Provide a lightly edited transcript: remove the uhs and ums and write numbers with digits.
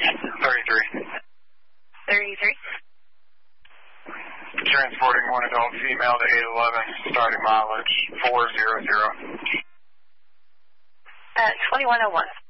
33. 33. Transporting one adult female to 811, starting mileage 400. 2101.